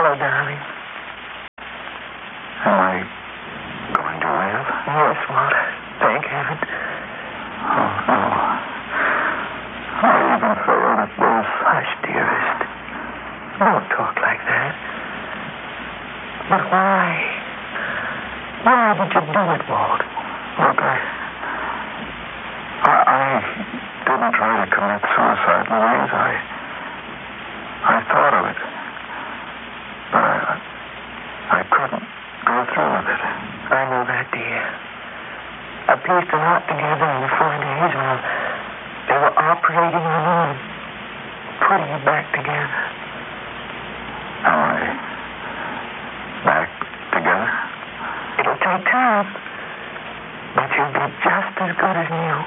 Hello, darling. Am I going to live? Yes, Walter. Thank heaven. Oh, no. I even failed at this. Hush, dearest. Don't talk like that. But why? Why did you do it, Walt? Look, I didn't try to commit suicide, Louise. I thought of it. But I couldn't go through with it. I know that, dear. I pieced a lot together in the 4 days while they were operating on you and putting it back together. Am I back together? It'll take time, but you'll be just as good as new.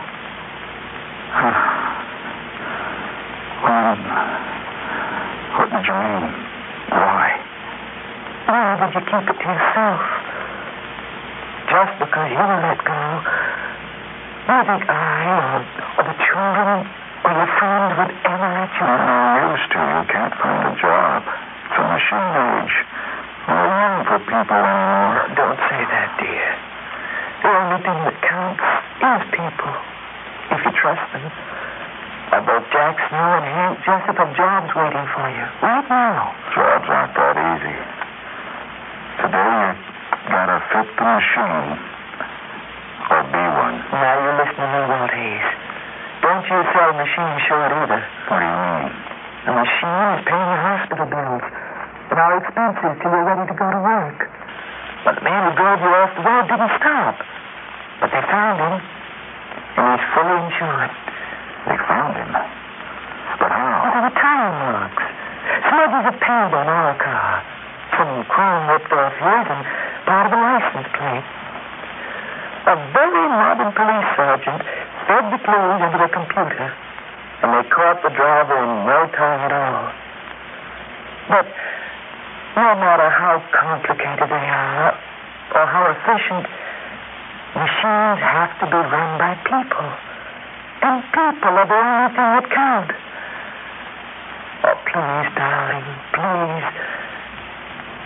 What did you mean? Why? Why did you keep it to yourself? Just because you were let go, do you think I or the children or your friends would ever let you go? I'm used to. You can't find a job. It's a machine age. No room for people anymore. Don't say that, dear. The only thing that counts is people, if you trust them. Both Jack Snow and Hank Jessup have jobs waiting for you right now. Jobs aren't that easy. Today you gotta fit the machine or be one. Now you listen to me, Walt Hayes. Don't you sell machines short either. What do you mean? The machine is paying your hospital bills and our expenses till you're ready to go to work. But the man who drove you off the road didn't stop. But they found him, and he's fully insured. They found him. But how? Well, there were tire marks. Smudges of paint on our car. Some chrome ripped off his and part of the license plate. A very modern police sergeant fed the clues into the computer, and they caught the driver in no time at all. But no matter how complicated they are, or how efficient, machines have to be run by people. And people are the only thing that count. Oh, please, darling, please.